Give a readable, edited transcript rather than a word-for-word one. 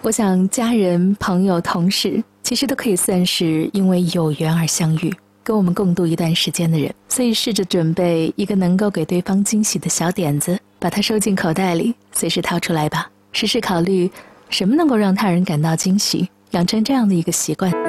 我想家人、朋友、同事其实都可以算是因为有缘而相遇，跟我们共度一段时间的人，所以试着准备一个能够给对方惊喜的小点子，把它收进口袋里，随时掏出来吧。时时考虑什么能够让他人感到惊喜，养成这样的一个习惯。